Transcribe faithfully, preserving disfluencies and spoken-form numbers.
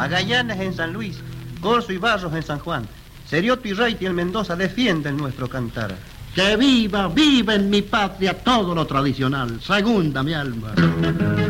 Magallanes en San Luis, Corzo y Barros en San Juan, Serioto y Reiti en Mendoza defienden nuestro cantar. Que viva, viva en mi patria todo lo tradicional. Segunda, mi alma.